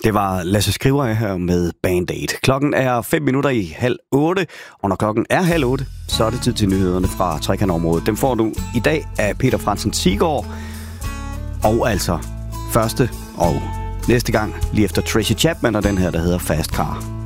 Det var Lasse Skriver her med Band-Aid. Klokken er 7:05, og når klokken er 7:30, så er det tid til nyhederne fra Trekantområdet. Dem får du i dag af Peter Fransen Sigård, og altså første og næste gang lige efter Tracy Chapman og den her, der hedder Fast Car.